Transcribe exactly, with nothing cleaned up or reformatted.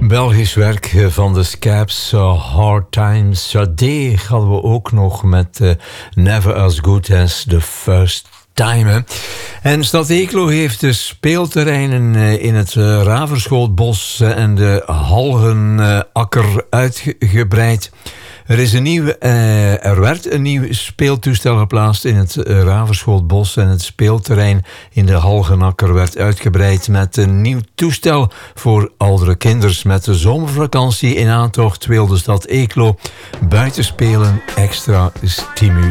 Belgisch werk van de Scabs, uh, Hard Times. Sade hadden we ook nog met uh, Never As Good As The First Time. Hè. En Stad Eeklo heeft de speelterreinen uh, in het uh, Raverschootbos uh, en de Halgenakker uh, uitgebreid. Er, is een nieuw, uh, er werd een nieuw speeltoestel geplaatst in het uh, Raverschootbos en het speelterrein in de Halgenakker werd uitgebreid met een nieuw toestel voor oudere kinders. Met de zomervakantie in aantocht wil de Stad Eeklo buitenspelen extra stimuleren.